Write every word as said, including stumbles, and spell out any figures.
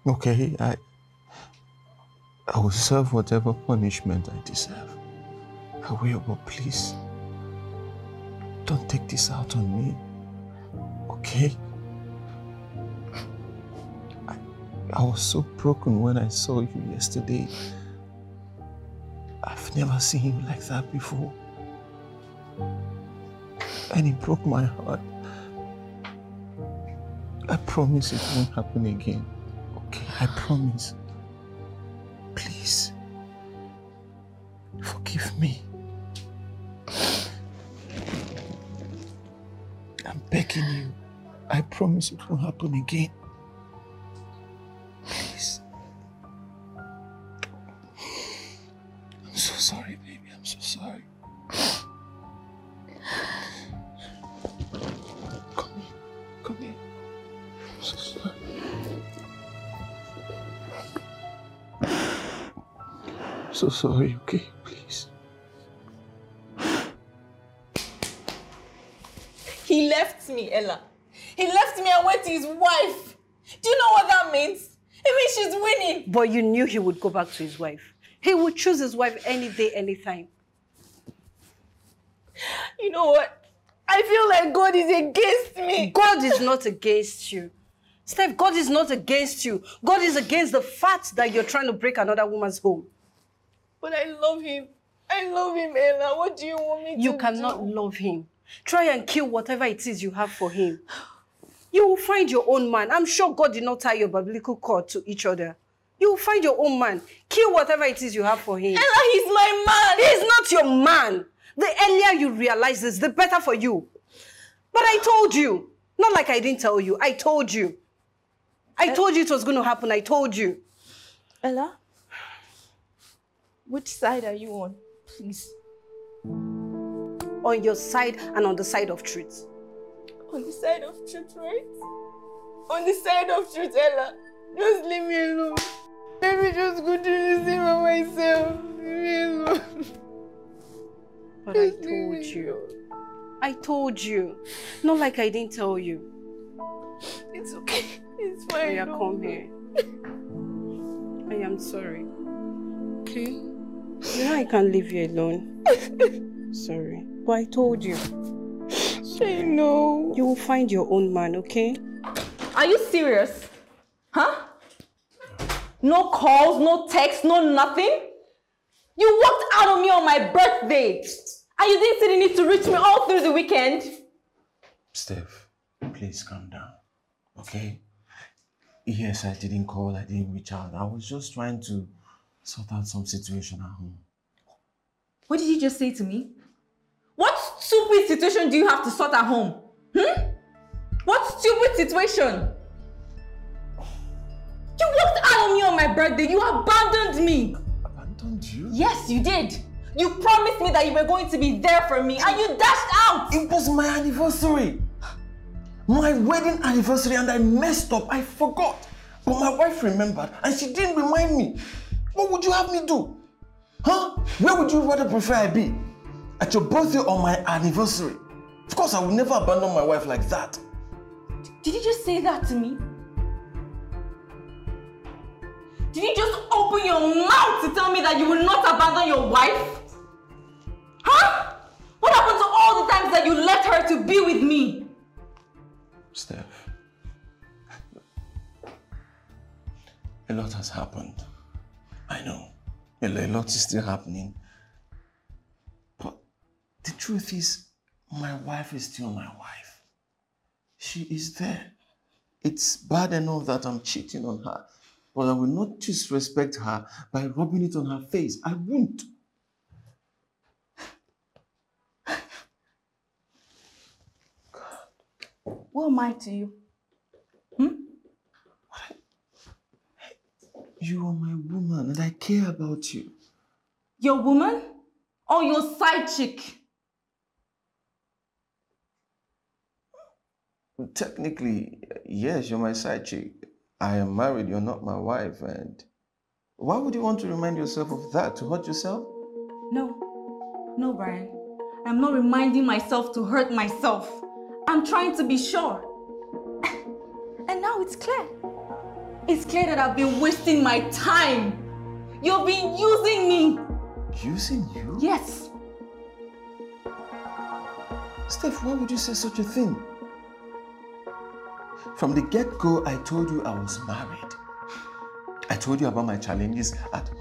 Okay, I... I will serve whatever punishment I deserve. I will, but please, don't take this out on me, okay? I, I was so broken when I saw you yesterday. I've never seen you like that before. And it broke my heart. I promise it won't happen again, okay? I promise. Please, forgive me. I'm begging you. I promise it won't happen again. Please. I'm so sorry, baby. I'm so sorry. Come here. Come here. I'm so sorry. I'm so sorry, okay? Please. He left me, Ella. He left me and went to his wife. Do you know what that means? It means she's winning. But you knew he would go back to his wife. He would choose his wife any day, anytime. You know what? I feel like God is against me. God is not against you. Steph, God is not against you. God is against the fact that you're trying to break another woman's home. But I love him. I love him, Ella. What do you want me to do? You cannot love him. Try and kill whatever it is you have for him. You will find your own man. I'm sure God did not tie your biblical cord to each other. You will find your own man. Kill whatever it is you have for him. Ella, he's my man. He's not your man. The earlier you realize this, the better for you. But I told you. Not like I didn't tell you. I told you. I told you it was going to happen. I told you. Ella, which side are you on? Please. On your side and on the side of truth. On the side of truth, right? On the side of truth, Ella. Just leave me alone. Let me just go do this thing by myself. Leave me alone. But just I told you. I told you. Not like I didn't tell you. It's okay. It's fine. Oya, come here. I am sorry. Okay. You know I can't leave you alone. Sorry. But I told you. I know. You will find your own man, okay? Are you serious? Huh? No calls, no texts, no nothing? You walked out on me on my birthday. And you didn't see the need to reach me all through the weekend. Steph, please calm down, okay? Yes, I didn't call, I didn't reach out. I was just trying to sort out some situation at home. What did you just say to me? What stupid situation do you have to sort at home? Hmm? What stupid situation? You walked out on me on my birthday. You abandoned me. Abandoned you? Yes, you did. You promised me that you were going to be there for me and you dashed out. It was my anniversary. My wedding anniversary, and I messed up. I forgot. But my wife remembered and she didn't remind me. What would you have me do? Huh? Where would you rather prefer I be? At your birthday or my anniversary? Of course, I would never abandon my wife like that. Did you just say that to me? Did you just open your mouth to tell me that you will not abandon your wife? Huh? What happened to all the times that you left her to be with me? Steph, a lot has happened. I know. A lot is still happening. But the truth is, my wife is still my wife. She is there. It's bad enough that I'm cheating on her, but I will not disrespect her by rubbing it on her face. I won't. God. What am I to you? Hmm? You are my woman and I care about you. Your woman? Or your side chick? Technically, yes, you're my side chick. I am married, you're not my wife, and why would you want to remind yourself of that? To hurt yourself? No. No, Brian. I'm not reminding myself to hurt myself. I'm trying to be sure. And now it's clear. It's clear that I've been wasting my time. You've been using me. Using you? Yes. Steph, why would you say such a thing? From the get-go, I told you I was married. I told you about my challenges at